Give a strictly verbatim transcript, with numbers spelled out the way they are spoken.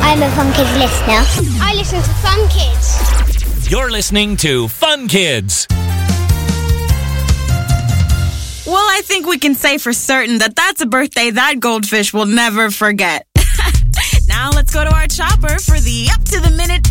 I'm a Fun Kids listener. I listen to Fun Kids. You're listening to Fun Kids. Well, I think we can say for certain that that's a birthday that goldfish will never forget. Now let's go to our chopper for the up-to-the-minute